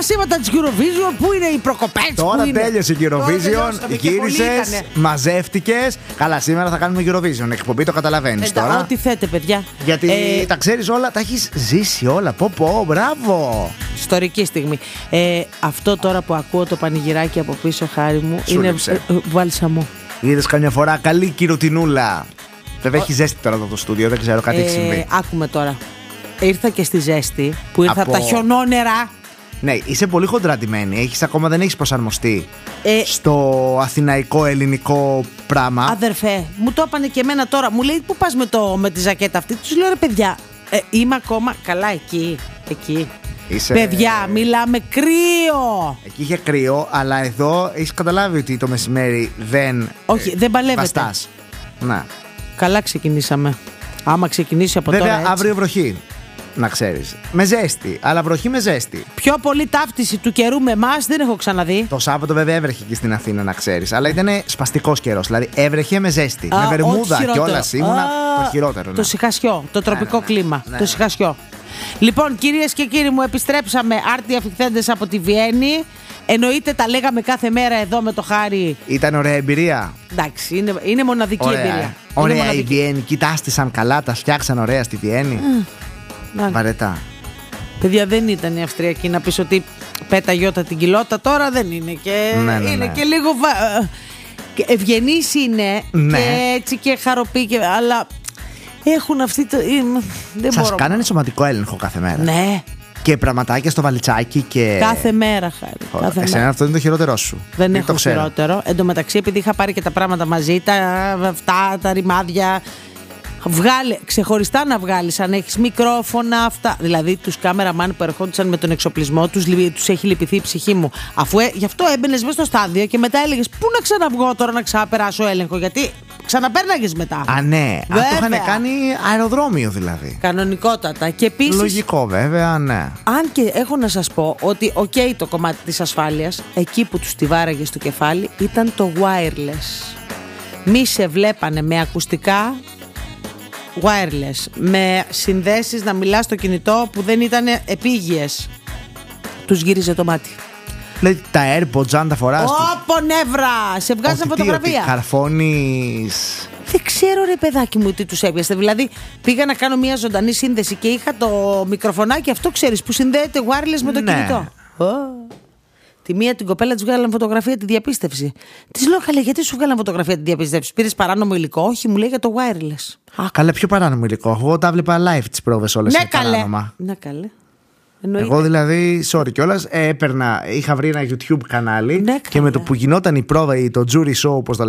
κλασίματα της Eurovision, πού είναι οι προκοπές. Τώρα τέλειωσε η Eurovision, γύρισες, μαζεύτηκες. Καλά, σήμερα θα κάνουμε Eurovision εκπομπή, το καταλαβαίνεις τώρα. Ό,τι θέτε, παιδιά. Γιατί τα ξέρεις όλα, τα έχεις ζήσει όλα. Πω, μπράβο. Ιστορική στιγμή. Αυτό τώρα που ακούω το πανηγυράκι από πίσω, Χάρη μου, είναι βάλσαμο. Είδες καμιά φορά καλή κυρωτινούλα. Βέβαια έχει ζέστη τώρα εδώ το στούντιο, δεν ξέρω, κάτι έχει συμβεί. Άκουμε τώρα. Ήρθα και στη ζέστη που ήρθα από τα χιονόνερα. Ναι, είσαι πολύ χοντρατημένη. Ακόμα δεν έχεις προσαρμοστεί στο αθηναϊκό ελληνικό πράγμα. Αδερφέ, μου το έπανε και εμένα τώρα. Μου λέει πού πας με τη ζακέτα αυτή. Τους λέω ρε παιδιά, είμαι ακόμα καλά εκεί. Παιδιά, μιλάμε κρύο. Εκεί είχε κρύο, αλλά εδώ έχεις καταλάβει ότι το μεσημέρι δεν. Όχι, δεν παλεύεται. Βαστάς. Να. Καλά ξεκινήσαμε. Άμα ξεκινήσει από βέβαια, τώρα. Βέβαια, αύριο βροχή. Να ξέρεις. Με ζέστη, αλλά βροχή με ζέστη. Πιο πολύ ταύτιση του καιρού με εμάς δεν έχω ξαναδεί. Το Σάββατο βέβαια έβρεχε και στην Αθήνα, να ξέρεις. Αλλά ήταν σπαστικός καιρός. Δηλαδή έβρεχε με ζέστη. Με βερμούδα κιόλας ήμουνα. Το χειρότερο. Το σιχασιό. Το τροπικό κλίμα. Το σιχασιό. Λοιπόν, κυρίες και κύριοι μου, επιστρέψαμε άρτιοι αφιχθέντες από τη Βιέννη. Εννοείται τα λέγαμε κάθε μέρα εδώ με το Χάρη. Ήταν ωραία εμπειρία. Εντάξει, είναι μοναδική εμπειρία. Ωραία η Βιέννη. Κοιτάστησαν καλά, τα φτιάξαν ωραία στη Βιέννη. Βαρετά. Παιδιά, δεν ήταν η Αυστριακή να πεις ότι πέταγε όταν την κιλότα. Τώρα δεν είναι. Και είναι και λίγο ευγενείς είναι. Ναι. Και έτσι και χαροπή. Αλλά έχουν αυτή το. Σας κάνανε σωματικό έλεγχο κάθε μέρα. Ναι. Και πραγματάκια στο βαλιτσάκι και. Κάθε μέρα, Χάρη. Εσένα αυτό είναι το χειρότερό σου. Δεν έχω χειρότερο. Εν τω μεταξύ, επειδή είχα πάρει και τα πράγματα μαζί, τα ρημάδια. Ξεχωριστά να βγάλεις αν έχεις μικρόφωνα, αυτά. Δηλαδή τους κάμεραμαν που ερχόντουσαν με τον εξοπλισμό τους έχει λυπηθεί η ψυχή μου. Αφού γι' αυτό έμπαινες μέσα στο στάδιο και μετά έλεγες πού να ξαναβγώ τώρα να ξαναπεράσω έλεγχο. Γιατί ξαναπέρναγες μετά. Α, ναι. Το είχαν κάνει αεροδρόμιο δηλαδή. Κανονικότατα. Και επίσης. Λογικό, βέβαια, ναι. Αν και έχω να σας πω ότι, το κομμάτι της ασφάλειας, εκεί που τους τη βάραγε στο κεφάλι, ήταν το wireless. Μη σε βλέπανε με ακουστικά. Wireless, με συνδέσεις να μιλάς στο κινητό που δεν ήταν επίγειες. Τους γύριζε το μάτι. Δηλαδή τα AirPods αν τα φοράς. Όπο νεύρα! Σε βγάζαν φωτογραφία. Καρφώνεις. Δεν ξέρω ρε παιδάκι μου τι τους έπιασε. Δηλαδή πήγα να κάνω μια ζωντανή σύνδεση και είχα το μικροφωνάκι αυτό, ξέρεις, που συνδέεται wireless με το κινητό. Τη μία την κοπέλα της βγάλαν φωτογραφία τη διαπίστευση. Της λέω, καλέ, γιατί σου βγάλαν φωτογραφία τη διαπίστευση? Πήρες παράνομο υλικό? Όχι, μου λέει για το wireless. Καλέ, πιο παράνομο υλικό. Εγώ τα βλέπα live τις πρόβες όλες. Ναι, καλέ. Ναι, καλέ. Εγώ δηλαδή, sorry κιόλας, είχα βρει ένα YouTube κανάλι και με το που γινόταν η πρόβα ή το jury show, όπως